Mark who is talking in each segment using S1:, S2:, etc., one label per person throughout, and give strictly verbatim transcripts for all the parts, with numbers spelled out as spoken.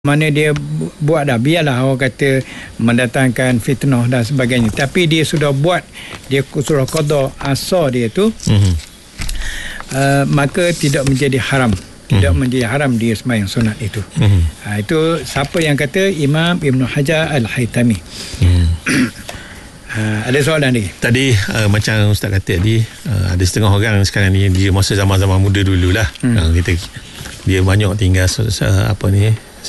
S1: mana dia bu- buat dah, biarlah orang kata mendatangkan fitnah dan sebagainya, tapi dia sudah buat, dia sudah qada asar dia tu, mm-hmm. uh, maka tidak menjadi haram, tidak mm-hmm. menjadi haram dia sembahyang sunat itu. Mm-hmm. uh, itu siapa yang kata? Imam Ibn Hajar Al-Haytami. mm. uh, ada soalan lagi?
S2: Tadi uh, macam Ustaz kata tadi, uh, ada setengah orang sekarang ni, dia masa zaman-zaman muda dululah, mm. uh, kita dia banyak tinggal uh, apa ni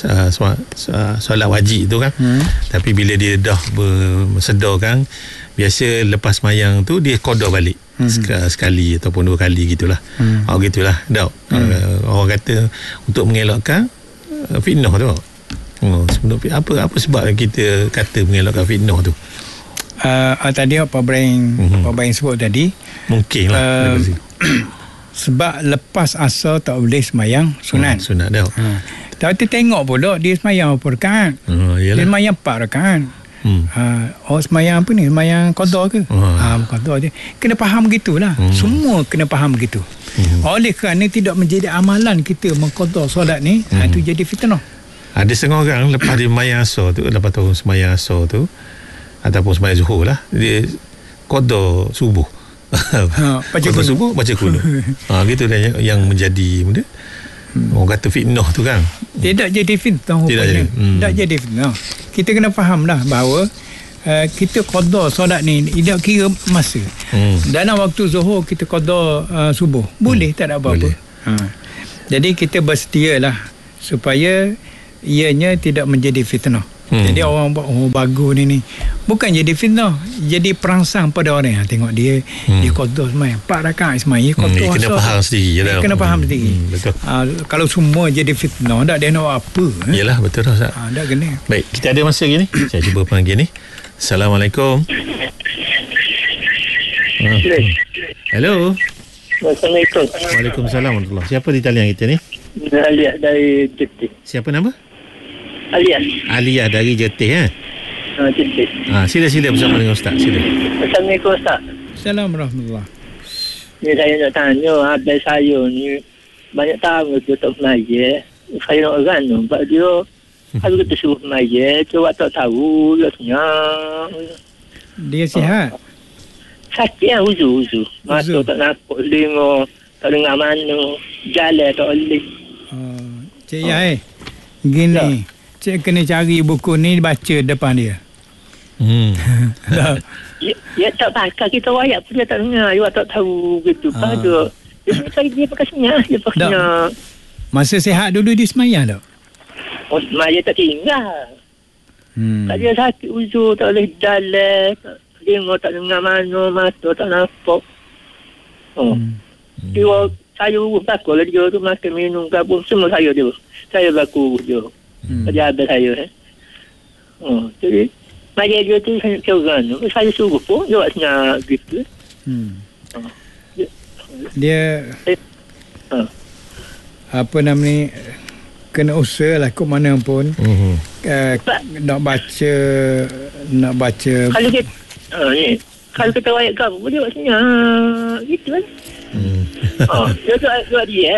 S2: solat wajib tu kan, hmm. tapi bila dia dah bersedar kan, biasa lepas mayang tu dia qada balik, hmm. sekali ataupun dua kali gitulah. hmm. Oh gitulah dah. hmm. uh, orang kata untuk mengelakkan uh, fitnah tu. Oh, sebenarnya apa apa sebab kita kata mengelakkan fitnah tu?
S1: Uh, uh, tadi Pak Ibrahim hmm. Pak Ibrahim sebut tadi,
S2: mungkinlah uh,
S1: sebab lepas asar tak boleh semayang sunat.
S2: hmm, sunat dah.
S1: hmm. Tapi tengok pula dia semayang berapa rakaat. Oh, dia semayang empat rakaat. Hmm. Ha, oh semayang apa ni? Semayang qada ke? Oh. Ha, qada dia. Kena faham begitulah. Hmm. Semua kena faham begitu. Hmm. Oleh kerana tidak menjadi amalan kita mengqada solat ni, hmm. ha, itu jadi fitnah.
S2: Ada setengah orang lepas dia semayang asar tu, lepas tahu semayang asar tu ataupun semayang zuhur lah, dia qada subuh. Ha, baca qada subuh, baca kuno. Ha, gitu dah yang, yang menjadi benda. Hmm. Orang kata fitnah tu kan,
S1: tidak jadi fitnah. Tidak jadi. Hmm. Tak jadi fitnah. Kita kena faham lah bahawa uh, kita qada solat ni tidak kira masa. hmm. Dalam waktu zuhur kita qada uh, subuh boleh, hmm. tak ada apa-apa. ha. Jadi kita bersedialah supaya ianya tidak menjadi fitnah. hmm. Jadi orang buat, oh bagus ni ni, bukan jadi fitnah, jadi perangsang pada orang. Ha, tengok dia hmm. dia qada semai empat rakaat semai, qada
S2: hmm, kena faham sendiri je lah.
S1: Kena faham hmm. sendiri.
S2: hmm, Betul.
S1: Ha, kalau semua jadi fitnah, tak dia nak apa?
S2: Yalah, betul dah Ustaz.
S1: Ha, tak kena.
S2: Baik, kita ada masa lagi ni. Saya cuba panggil ni. Assalamualaikum. Hmm. Hello.
S3: Assalamualaikum.
S2: Waalaikumsalam warahmatullahi. Siapa di talian kita ni?
S3: Alias dari Jetih.
S2: Siapa nama?
S3: Alias.
S2: Alias dari Jetih, eh?
S3: Ha, Jetih.
S2: Ha, sila-sila bersama dengan Ustaz. Sila.
S3: Assalamualaikum Ustaz.
S1: Assalamualaikum warahmatullahi.
S3: Ni saya nak tanya, abang saya ni banyak tahun dia tak mengajar. Saya nak orang tu, sebab dia kalau kita suruh mengajar, dia tak tahu, dia senyap.
S1: Dia sihat?
S3: Oh. Sakit lah, uzu-uzu. Mata tak nampak, dengar, tak dengar mana, jalan tak boleh.
S1: Oh, Cik oh. Yai, gini, ya. Cik kena cari buku ni, baca depan dia.
S2: Hmm.
S3: ya, ya tak pakai, kita wayak pun dia tak dengar, dia tak tahu gitu. Ah. Pada, dia, dia, dia pakai senyap, dia pakai senyap.
S1: Masa sihat dulu dia semayang tak?
S3: Oh, semayang tak tinggal.
S1: Hmm.
S3: Tak dia sakit uzu, tak boleh jalan, tak dengar, tak dengar mana, mata tak nampak. Oh. Hmm. Dia, saya urus bakul lah dia tu, makan minum, gabung, semua saya dia. Saya bakul urus dia. Hmm. Dia habis saya. Eh. Oh, jadi, mari dia tu saya curang. Saya suruh pun, dia buat senyap gitu.
S1: Hmm.
S3: Oh. Dia,
S1: dia
S3: eh. oh. apa nama ni, kena usaha lah ke mana pun. Mm-hmm. Uh, nak baca, nak baca. Kalau kita, uh, ni, kalau kita wayak kamu, dia buat senyap gitu kan. Hmm. Oh, dia tu buat dia.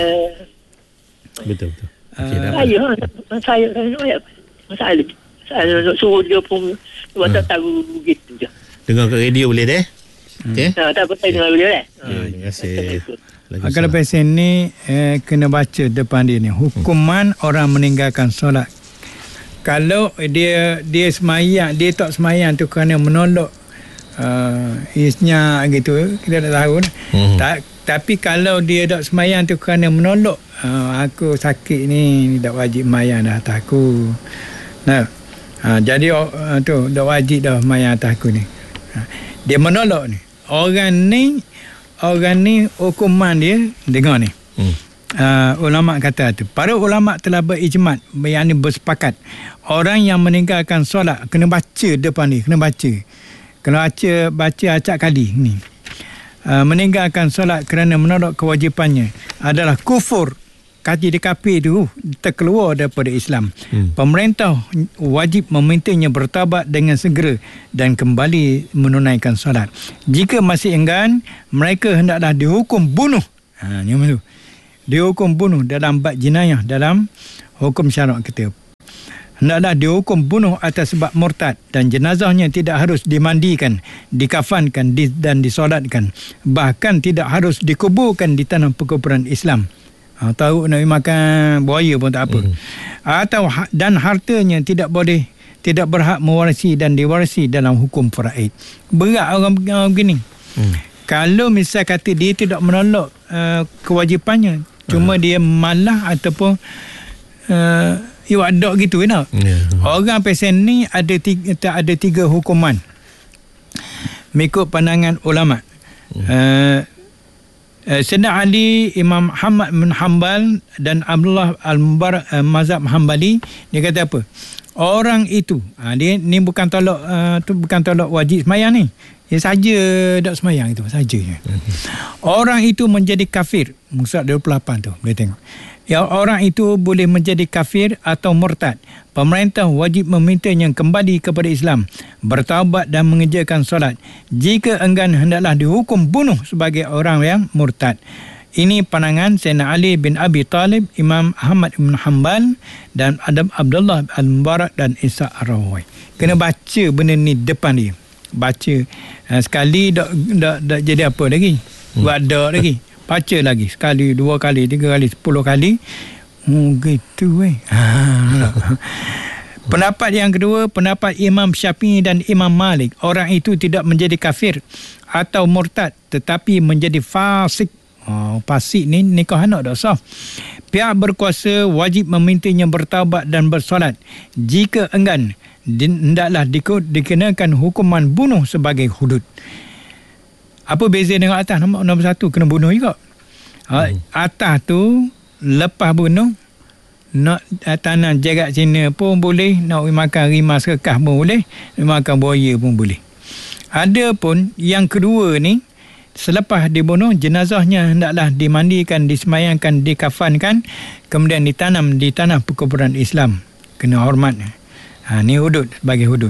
S2: Betul betul.
S3: Okay, uh, saya, saya, saya nak wayak. Saya, saya nak suruh dia pun buat tak tahu gitu je.
S2: Dengar ke radio boleh deh?
S3: Okay. Hmm. Tak apa, saya dengar radio deh.
S2: Terima kasih.
S1: Kalau pesen ni eh, kena baca depan dia ni, hukuman hmm. orang meninggalkan solat. Kalau dia dia semayang, dia tak semayang tu kerana menolak uh, isnya gitu, kita tak tahu. hmm. tak, Tapi kalau dia tak semayang tu kerana menolak, uh, aku sakit ni, tak wajib semayang dah atas aku. Nah, uh, jadi uh, tu tak wajib dah semayang atas aku ni. uh, Dia menolak ni. Orang ni Orang ni hukuman dia, dengar ni. Hmm. Uh, ulama kata tu, para ulama telah berijmat, yang ni bersepakat, orang yang meninggalkan solat kena baca depan ni, kena baca. Kena baca baca acak kali ni. Uh, meninggalkan solat kerana menolak kewajipannya adalah kufur. Kaki dia kafir tu terkeluar daripada Islam. Hmm. Pemerintah wajib memintanya bertaubat dengan segera dan kembali menunaikan solat. Jika masih enggan, mereka hendaklah dihukum bunuh. Ha, ni tu. Dihukum bunuh dalam bab jenayah dalam hukum syarak kita. hendaklah dihukum bunuh atas sebab murtad dan jenazahnya tidak harus dimandikan, dikafankan di, dan disolatkan, bahkan tidak harus dikuburkan di tanah perkuburan Islam. Ha, tahu nak makan buaya pun tak apa. Hmm. Atau dan hartanya tidak boleh, tidak berhak mewarisi dan diwarisi dalam hukum faraid. Berat orang, orang begini. Hmm. Kalau misal kata dia tidak menolak uh, kewajipannya, cuma hmm. dia malah ataupun uh, iwadak gitu nak. Yeah. Orang pesen ni ada tiga, tak ada tiga hukuman mengikut pandangan ulama. Hmm. Uh, Uh, Sayyidina Ali, Imam Ahmad bin Hanbal dan Abdullah Al-Mubarak uh, mazhab Hanbali, dia kata apa? Orang itu, uh, dia ni bukan tolak uh, tu bukan tolak wajib semayang ni. Dia saja tak semayang itu saja. Uh-huh. Orang itu menjadi kafir. Musa dua puluh lapan tu, boleh tengok. Ya, orang itu boleh menjadi kafir atau murtad. Pemerintah wajib memintanya kembali kepada Islam, bertaubat dan mengerjakan solat. Jika enggan, hendaklah dihukum bunuh sebagai orang yang murtad. Ini pandangan Sayyidina Ali bin Abi Talib, Imam Ahmad bin Hanbal dan Adam Abdullah Al-Mubarak dan Isa Ar-Rawi. Kena baca benda ni depan dia. Baca sekali dak dak dak jadi apa lagi? Buat dak lagi. Baca lagi sekali, dua kali, tiga kali, sepuluh kali. Oh, gitu eh. Pendapat yang kedua, pendapat Imam Syafi'i dan Imam Malik. Orang itu tidak menjadi kafir atau murtad, tetapi menjadi fasik. Oh, fasik ni nikah anak dah sah. Pihak berkuasa wajib memintanya bertaubat dan bersolat. Jika enggan, hendaklah dikenakan hukuman bunuh sebagai hudud. Apa beza dengan atas? Nombor, nombor satu kena bunuh juga. Ha, hmm. Atas tu lepas bunuh, nak tanah jarak Cina pun boleh, nak makan rimas kekah pun boleh, nak makan buaya pun boleh. Ada pun yang kedua ni, selepas dibunuh, jenazahnya hendaklah dimandikan, disemayangkan, dikafankan, kemudian ditanam di tanah perkuburan Islam. Kena hormat. Ha, ni hudud, sebagai hudud.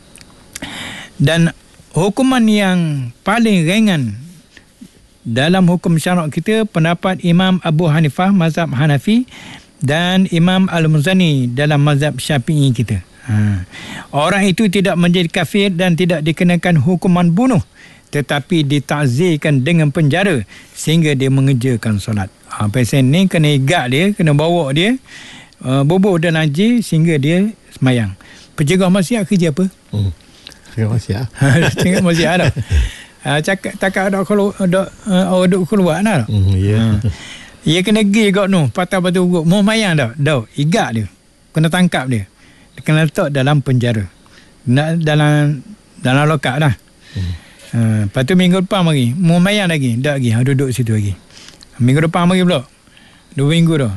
S1: Dan hukuman yang paling ringan dalam hukum syarak kita, pendapat Imam Abu Hanifah mazhab Hanafi dan Imam Al-Muzani dalam mazhab Syafi'i kita. Ha. Orang itu tidak menjadi kafir dan tidak dikenakan hukuman bunuh, tetapi ditakzirkan dengan penjara sehingga dia mengerjakan solat. Ha, pesen ni kena igat dia, kena bawa dia uh, bubuh dan najis sehingga dia semayang. Pencegah maksiat kerja apa? Hmm. Tengok masih ah. Tengok masih ada. Ah, cakap takak ada kalau ada uh, duk keluar nah. Hmm, ya. Ia kena gi gak nu, patah batu guk. Mau mayang dah. Dah, igat dia. Kena tangkap dia. Dia kena letak dalam penjara. Nak dalam dalam lokap dah. Hmm. Ha, lepas tu minggu depan mari. Mau mayang lagi. Tak lagi. Ha, duduk situ lagi. Minggu depan mari pula. Dua minggu dah.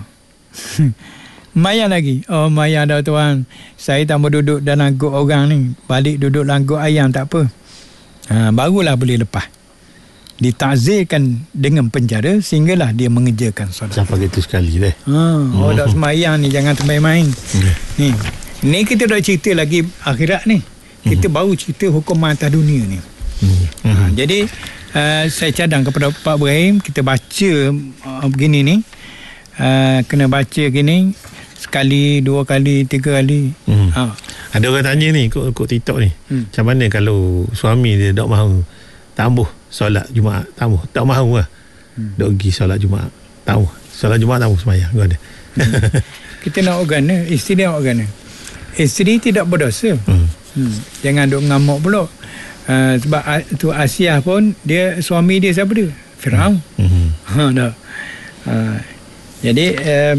S1: Mayang lagi. Oh, mayang dah tuan. Saya tak mau duduk dalam got orang ni. Balik duduk dalam got ayam tak apa. Ha, barulah boleh lepas. Ditakzirkan dengan penjara sehinggalah dia mengerjakan solat.
S2: Siapa gitu sekali deh.
S1: Ha, oh, dah semayang ni. Jangan main-main. Yeah. Ni. Ni kita dah cerita lagi akhirat ni. Kita mm. baru cerita hukum atas dunia ni. Mm. Ha, jadi uh, saya cadang kepada Pak Ibrahim, kita baca uh, begini ni. Uh, kena baca gini. Sekali, dua kali, tiga kali. Hmm. Ha.
S2: Ada orang tanya ni kod, kod TikTok ni. Hmm. Macam mana kalau suami dia tak mahu tambuh solat Jumaat, tambuh. Tak mahu lah. Hmm. Dok pergi solat Jumaat, tambuh. Solat Jumaat tambuh semayang. Hmm.
S1: Kita nak organa, isteri nak organa. Isteri tidak berdosa. Hmm. Hmm. Jangan duk ngamuk pula. Uh, sebab tu Asia pun, dia suami dia siapa dia? Firaun. Hmm. Ha, dah. Uh, jadi... Um,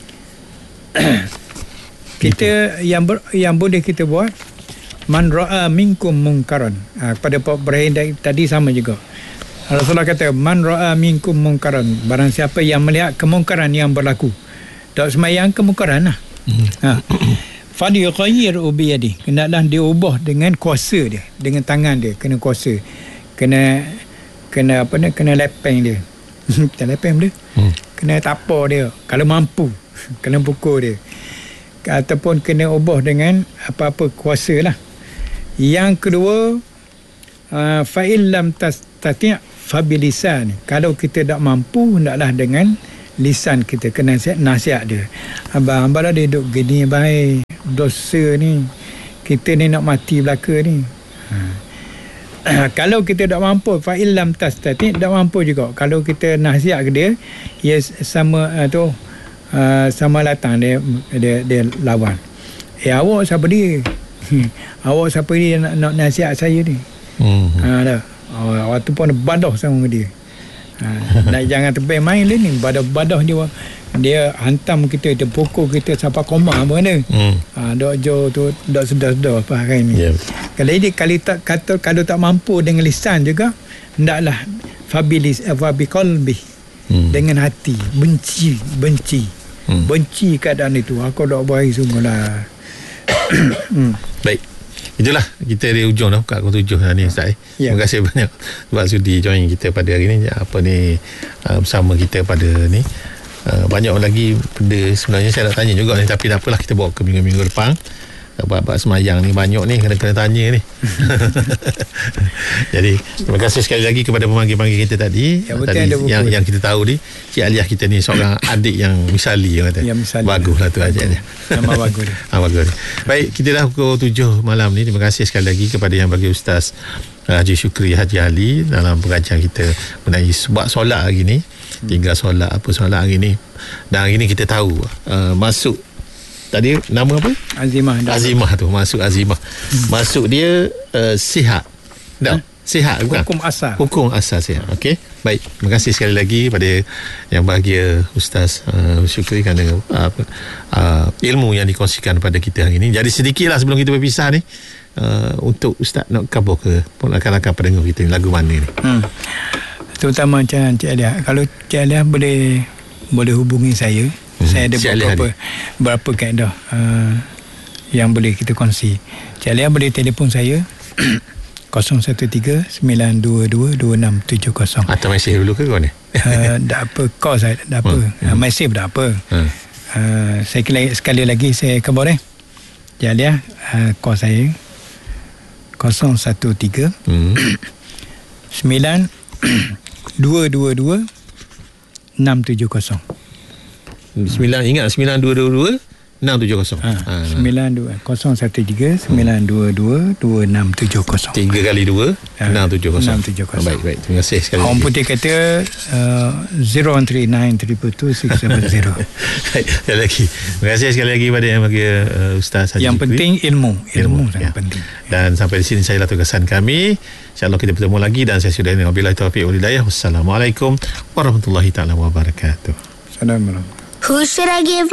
S1: kita yang ber, yang boleh kita buat, man ra'a minkum munkaran. Ha, pada Pak Ibrahim tadi sama juga. Rasulullah kata man ra'a minkum munkaran, barang siapa yang melihat kemungkaran yang berlaku, tak semayang kemungkaran lah. Ha. Falyughayyir bi yadi, hendaklah dia ubah dengan kuasa dia, dengan tangan dia, kena kuasa, kena kena apa ni, kena lepeng dia. Kita lepeng dia. Hmm. Kena tapar dia kalau mampu. Kena pukul dia, ataupun kena ubah dengan apa-apa kuasa lah. Yang kedua, uh, fa'il lam tastati' fabilisan. Kalau kita tak mampu, hendaklah dengan lisan kita, kena nasihat, nasihat dia. Abang, abang dah duduk gini baik, dosa ni. Kita ni nak mati belaka ni. Ha. Kalau kita tak mampu, fa illam tastati, tak mampu juga. Kalau kita nasihat ke dia, ia sama uh, tu uh, sama latang dia dia, dia lawan. Eh awak siapa dia? Awak siapa dia nak, nak nasihat saya ni? Hmm. Ha dah. Oh, waktu pun badah sama dia. Ha, nak jangan terbaik main dia ni. Badah-badah dia dia hantam kita, dia pukul kita sampai koma apa ni. Hmm. Ha, dok jo tu dok sedar-sedar apa hari ni. Yeah. Kalau dia kalau tak kata kalau tak mampu dengan lisan juga, hendaklah fabilis fabi qalbi. Hmm. Dengan hati, benci, benci. Hmm. Benci keadaan itu. Aku dak baik sungguhlah. hmm.
S2: Baik. Itulah kita di ujung dah buka pukul tujuh dah ni Ustaz. Ya. Terima kasih banyak sebab sudi join kita pada hari ni. Apa ni uh, bersama kita pada ni. Uh, banyak lagi benda sebenarnya saya nak tanya juga ni, tapi tak apalah, kita bawa ke minggu-minggu depan. Bab-bab semayang ni banyak ni kena-kena tanya ni. Jadi terima kasih sekali lagi kepada pemanggil-pemanggil kita tadi. Ya, tadi yang, yang kita tahu ni Cik Aliah kita ni seorang adik yang misali kata. Ya, misali. Baguslah tu aja dia.
S1: Nama bagus dia.
S2: Ha, bagus. Baik, kita dah pukul tujuh malam ni. Terima kasih sekali lagi kepada yang bagi Ustaz Haji Syukri Haji Ali dalam pengajian kita mengenai sebab solat hari ni. Tinggal solat apa solat hari ni. Dan hari ni kita tahu uh, masuk tadi nama apa?
S1: Azimah.
S2: Azimah tu, masuk Azimah. Hmm. Masuk dia uh, sihat. Tak? Hmm? Sihat bukan?
S1: Hukum asal.
S2: Hukum asal sihat. Okey. Baik. Terima kasih sekali lagi pada yang bahagia Ustaz uh, Syukri kerana uh, uh, ilmu yang dikongsikan pada kita hari ini. Jadi sedikitlah sebelum kita berpisah ni, uh, untuk Ustaz nak cover ke rakan-rakan pendengar kita ni lagu mana ni?
S1: Hmm. Terutama macam Cik Aliah. Kalau Cik Aliah boleh boleh hubungi saya. Hmm. Saya ada beberapa berapa kaedah uh, yang boleh kita kongsi. Cik Aliah boleh telefon saya kosong satu tiga sembilan dua dua dua enam tujuh kosong.
S2: Atau mesej dulu ke kau ni?
S1: uh, tak apa, call saya tak apa. Hmm. Uh, mesej tak apa. Hmm. Uh, saya kira, sekali lagi saya khabar eh. Cik Aliah uh, call saya kosong satu tiga sembilan dua dua dua enam tujuh kosong.
S2: Sembilan, ingat sembilan dua dua dua enam tujuh kosong.
S1: Ha, ha. sembilan dua kosong satu tiga sembilan dua dua dua enam tujuh kosong.
S2: Tiga kali dua enam tujuh kosong.
S1: enam tujuh kosong.
S2: Baik baik. Terima kasih sekali.
S1: Orang putih kata uh, zero one three nine triple two six seven zero.
S2: Baik, sekali lagi. Terima kasih sekali lagi pada yang bagi uh, Ustaz Haji.
S1: Yang penting ilmu, ilmu, ilmu sangat
S2: ya.
S1: penting.
S2: Dan sampai di sini saya lah tugasan kami. InsyaAllah kita bertemu lagi dan saya sudah ini wabillahi taufiq wal hidayah. Wassalamualaikum warahmatullahi taala wabarakatuh.
S1: Assalamualaikum.
S4: Who should I give